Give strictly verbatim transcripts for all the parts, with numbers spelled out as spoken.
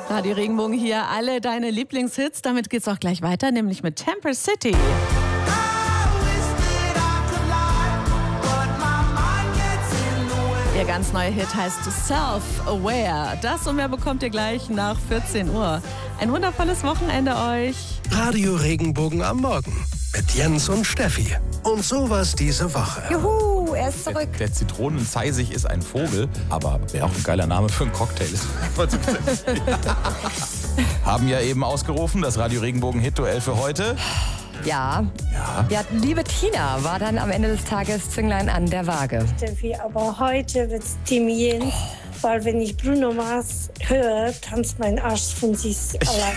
Radio Regenbogen hier, alle deine Lieblingshits. Damit geht's auch gleich weiter, nämlich mit Temper City. Ihr ganz neuer Hit heißt Self-Aware. Das und mehr bekommt ihr gleich nach vierzehn Uhr. Ein wundervolles Wochenende euch. Radio Regenbogen am Morgen mit Jens und Steffi. Und sowas diese Woche. Juhu, er ist zurück. Der, der Zitronenzeisig ist ein Vogel, aber wäre auch ein geiler Name für einen Cocktail. Haben ja eben ausgerufen, das Radio Regenbogen Hit-Duell für heute. Ja. Ja. ja, liebe Tina war dann am Ende des Tages Zünglein an der Waage. Steffi, aber heute wird's Team Jens, weil wenn ich Bruno Mars höre, tanzt mein Arsch von sich allein.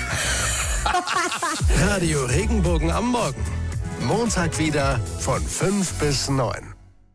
Radio Regenbogen am Morgen. Montag wieder von fünf bis neun.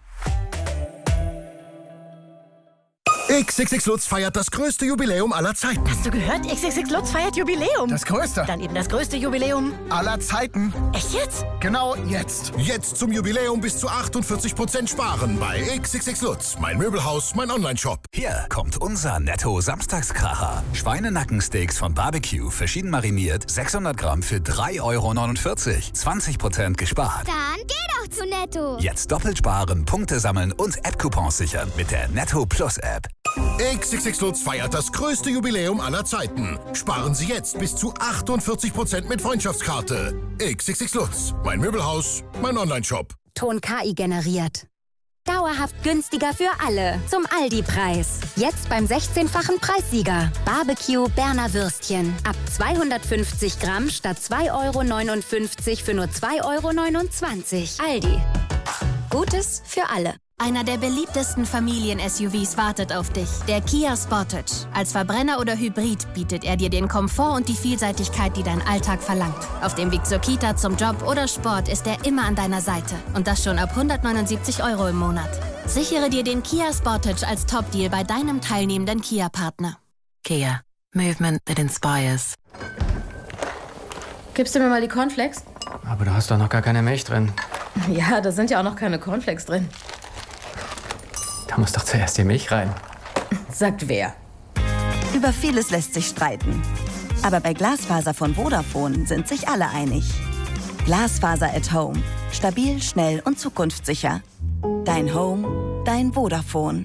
X X X Lutz feiert das größte Jubiläum aller Zeiten. Hast du gehört? X X X Lutz feiert Jubiläum. Das größte. Dann eben das größte Jubiläum aller Zeiten. Echt jetzt? Genau jetzt. Jetzt zum Jubiläum bis zu achtundvierzig Prozent sparen bei X X X Lutz. Mein Möbelhaus, mein Onlineshop. Hier kommt unser Netto-Samstagskracher. Schweinenackensteaks von Barbecue, verschieden mariniert, sechshundert Gramm für drei Euro neunundvierzig. zwanzig Prozent gespart. Dann geh doch zu Netto. Jetzt doppelt sparen, Punkte sammeln und App-Coupons sichern mit der Netto Plus App. X X X Lutz feiert das größte Jubiläum aller Zeiten. Sparen Sie jetzt bis zu achtundvierzig Prozent mit Freundschaftskarte. X X X Lutz. Mein Möbelhaus, mein Onlineshop. Ton K I generiert. Dauerhaft günstiger für alle. Zum Aldi-Preis. Jetzt beim sechzehnfachen Preissieger. Barbecue Berner Würstchen. Ab zweihundertfünfzig Gramm statt zwei Euro neunundfünfzig für nur zwei Euro neunundzwanzig. Aldi. Gutes für alle. Einer der beliebtesten Familien-S U Vs wartet auf dich. Der Kia Sportage. Als Verbrenner oder Hybrid bietet er dir den Komfort und die Vielseitigkeit, die dein Alltag verlangt. Auf dem Weg zur Kita, zum Job oder Sport ist er immer an deiner Seite. Und das schon ab hundertneunundsiebzig Euro im Monat. Sichere dir den Kia Sportage als Top-Deal bei deinem teilnehmenden Kia-Partner. Kia. Movement that inspires. Gibst du mir mal die Cornflakes? Aber du hast doch noch gar keine Milch drin. Ja, da sind ja auch noch keine Cornflakes drin. Da muss doch zuerst die Milch rein. Sagt wer? Über vieles lässt sich streiten. Aber bei Glasfaser von Vodafone sind sich alle einig. Glasfaser at Home. Stabil, schnell und zukunftssicher. Dein Home, dein Vodafone.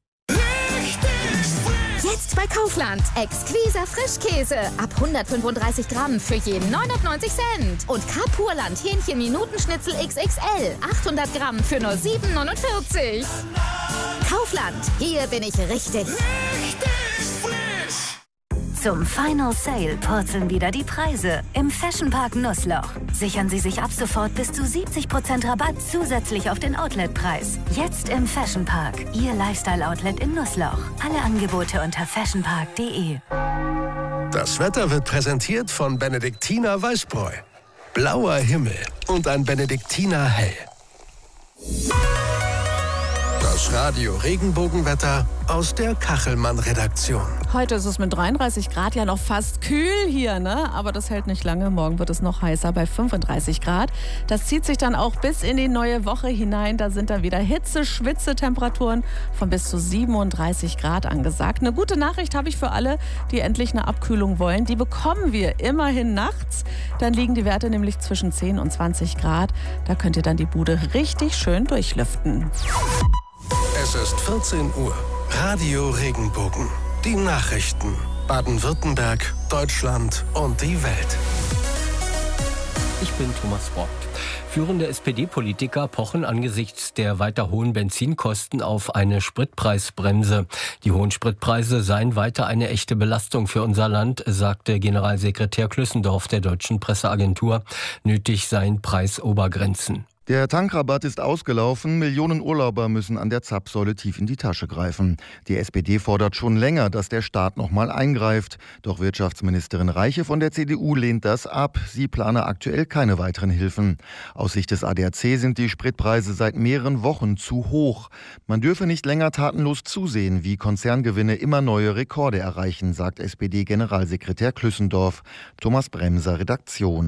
Jetzt bei Kaufland. Exquiser Frischkäse. Ab hundertfünfunddreißig Gramm für jeden neunundneunzig Cent. Und Kapurland Hähnchen-Minutenschnitzel X X L. achthundert Gramm für nur sieben neunundvierzig. Kaufland. Hier bin ich richtig. Zum Final Sale purzeln wieder die Preise im Fashion Park Nussloch. Sichern Sie sich ab sofort bis zu siebzig Prozent Rabatt zusätzlich auf den Outlet-Preis. Jetzt im Fashion Park, Ihr Lifestyle-Outlet in Nussloch. Alle Angebote unter fashionpark punkt de. Das Wetter wird präsentiert von Benediktiner Weißbräu. Blauer Himmel und ein Benediktiner Hell. Das Radio Regenbogenwetter aus der Kachelmann-Redaktion. Heute ist es mit dreiunddreißig Grad ja noch fast kühl hier, ne? Aber das hält nicht lange. Morgen wird es noch heißer bei fünfunddreißig Grad. Das zieht sich dann auch bis in die neue Woche hinein. Da sind dann wieder Hitze-Schwitze-Temperaturen von bis zu siebenunddreißig Grad angesagt. Eine gute Nachricht habe ich für alle, die endlich eine Abkühlung wollen. Die bekommen wir immerhin nachts. Dann liegen die Werte nämlich zwischen zehn und zwanzig Grad. Da könnt ihr dann die Bude richtig schön durchlüften. Es ist vierzehn Uhr. Radio Regenbogen. Die Nachrichten. Baden-Württemberg, Deutschland und die Welt. Ich bin Thomas Brockt. Führende S P D-Politiker pochen angesichts der weiter hohen Benzinkosten auf eine Spritpreisbremse. Die hohen Spritpreise seien weiter eine echte Belastung für unser Land, sagte Generalsekretär Klüssendorf der Deutschen Presseagentur. Nötig seien Preisobergrenzen. Der Tankrabatt ist ausgelaufen. Millionen Urlauber müssen an der Zapfsäule tief in die Tasche greifen. Die S P D fordert schon länger, dass der Staat noch mal eingreift. Doch Wirtschaftsministerin Reiche von der C D U lehnt das ab. Sie plane aktuell keine weiteren Hilfen. Aus Sicht des A D A C sind die Spritpreise seit mehreren Wochen zu hoch. Man dürfe nicht länger tatenlos zusehen, wie Konzerngewinne immer neue Rekorde erreichen, sagt S P D-Generalsekretär Klüssendorf. Thomas Bremser, Redaktion.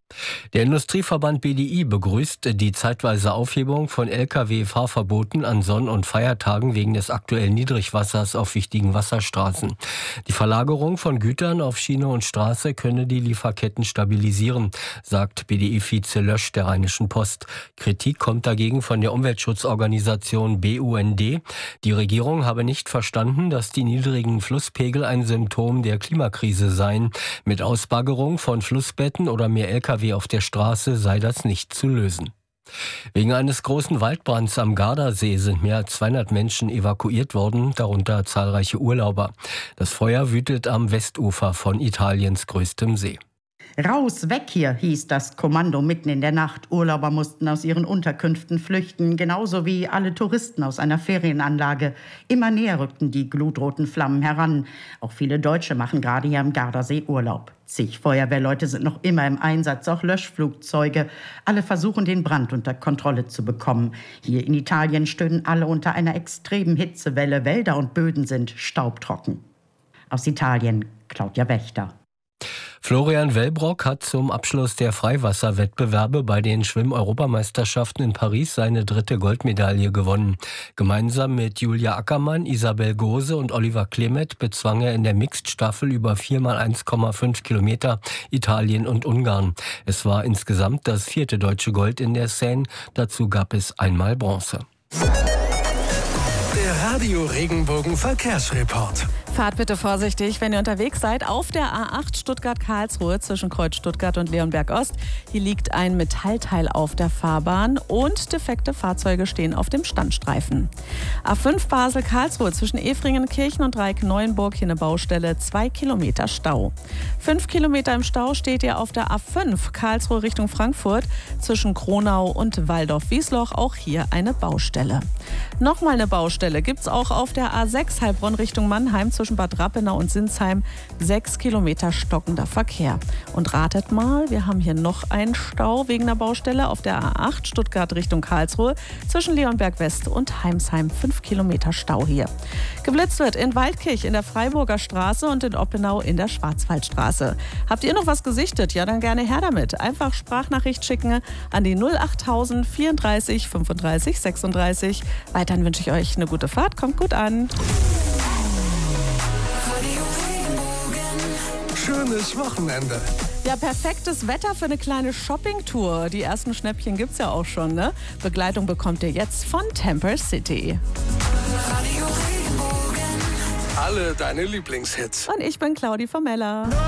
Der Industrieverband B D I begrüßt die zeitweise Aufhebung von L K W-Fahrverboten an Sonn- und Feiertagen wegen des aktuellen Niedrigwassers auf wichtigen Wasserstraßen. Die Verlagerung von Gütern auf Schiene und Straße könne die Lieferketten stabilisieren, sagt B D I-Vize Lösch der Rheinischen Post. Kritik kommt dagegen von der Umweltschutzorganisation B U N D. Die Regierung habe nicht verstanden, dass die niedrigen Flusspegel ein Symptom der Klimakrise seien. Mit Ausbaggerung von Flussbetten oder mehr L K W auf der Straße sei das nicht zu lösen. Wegen eines großen Waldbrands am Gardasee sind mehr als zweihundert Menschen evakuiert worden, darunter zahlreiche Urlauber. Das Feuer wütet am Westufer von Italiens größtem See. Raus, weg hier, hieß das Kommando mitten in der Nacht. Urlauber mussten aus ihren Unterkünften flüchten, genauso wie alle Touristen aus einer Ferienanlage. Immer näher rückten die glutroten Flammen heran. Auch viele Deutsche machen gerade hier am Gardasee Urlaub. Zig Feuerwehrleute sind noch immer im Einsatz, auch Löschflugzeuge. Alle versuchen, den Brand unter Kontrolle zu bekommen. Hier in Italien stöhnen alle unter einer extremen Hitzewelle. Wälder und Böden sind staubtrocken. Aus Italien, Claudia Wächter. Florian Wellbrock hat zum Abschluss der Freiwasserwettbewerbe bei den Schwimm-Europameisterschaften in Paris seine dritte Goldmedaille gewonnen. Gemeinsam mit Julia Ackermann, Isabel Gose und Oliver Klemet bezwang er in der Mixed-Staffel über vier mal eins Komma fünf Kilometer Italien und Ungarn. Es war insgesamt das vierte deutsche Gold in der Seine. Dazu gab es einmal Bronze. Der Radio Regenbogen Verkehrsreport. Fahrt bitte vorsichtig, wenn ihr unterwegs seid, auf der A acht Stuttgart-Karlsruhe zwischen Kreuz Stuttgart und Leonberg-Ost. Hier liegt ein Metallteil auf der Fahrbahn und defekte Fahrzeuge stehen auf dem Standstreifen. A fünf Basel-Karlsruhe zwischen Efringen-Kirchen und Reik-Neuenburg, hier eine Baustelle, zwei Kilometer Stau. Fünf Kilometer im Stau steht ihr auf der A fünf Karlsruhe Richtung Frankfurt zwischen Kronau und Waldorf-Wiesloch, auch hier eine Baustelle. Nochmal eine Baustelle gibt's auch auf der A sechs Heilbronn Richtung Mannheim zwischen Bad Rappenau und Sinsheim. Sechs Kilometer stockender Verkehr. Und ratet mal, wir haben hier noch einen Stau wegen der Baustelle auf der A acht Stuttgart Richtung Karlsruhe zwischen Leonberg West und Heimsheim. Fünf Kilometer Stau hier. Geblitzt wird in Waldkirch in der Freiburger Straße und in Oppenau in der Schwarzwaldstraße. Habt ihr noch was gesichtet? Ja, dann gerne her damit. Einfach Sprachnachricht schicken an die null achttausend vierunddreißig fünfunddreißig sechsunddreißig. Weiterhin wünsche ich euch eine gute Fahrt. Kommt gut an. Schönes Wochenende. Ja, perfektes Wetter für eine kleine Shoppingtour. Die ersten Schnäppchen gibt's ja auch schon, ne? Begleitung bekommt ihr jetzt von Temper City. Alle deine Lieblingshits. Und ich bin Claudi Formella.